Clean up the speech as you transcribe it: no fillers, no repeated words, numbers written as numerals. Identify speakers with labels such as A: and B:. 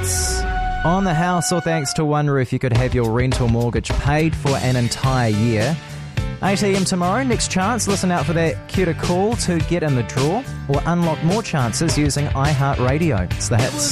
A: hits on the house, or thanks to One Roof, you could have your rental mortgage paid for an entire year. 8 a.m. tomorrow, next chance. Listen out for that cue to call to get in the draw or unlock more chances using iHeartRadio. It's the hits.